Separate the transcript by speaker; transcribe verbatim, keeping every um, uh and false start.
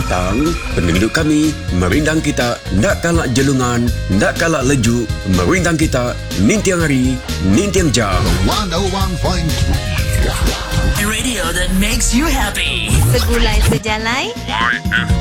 Speaker 1: bintang, penduduk kami merindang kita nak kalak jelungan, nak kalak leju, merindang kita nintiang hari, nintiang jam.
Speaker 2: one oh one point three
Speaker 3: Radio that makes you happy.
Speaker 4: Segulai sejalai.